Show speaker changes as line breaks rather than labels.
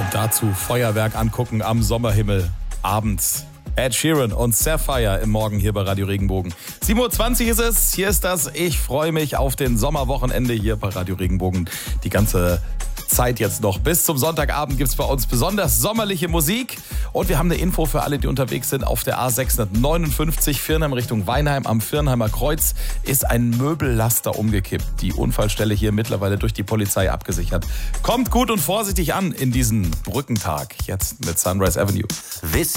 Dazu Feuerwerk angucken am Sommerhimmel abends. Ed Sheeran und Sapphire im Morgen hier bei Radio Regenbogen. 7.20 Uhr ist es, hier ist das. Ich freue mich auf den Sommerwochenende hier bei Radio Regenbogen. Die ganze Zeit jetzt noch. Bis zum Sonntagabend gibt es bei uns besonders sommerliche Musik. Und wir haben eine Info für alle, die unterwegs sind. Auf der A659 Virnheim Richtung Weinheim am Virnheimer Kreuz ist ein Möbellaster umgekippt. Die Unfallstelle hier mittlerweile durch die Polizei abgesichert. Kommt gut und vorsichtig an in diesen Brückentag. Jetzt mit Sunrise Avenue.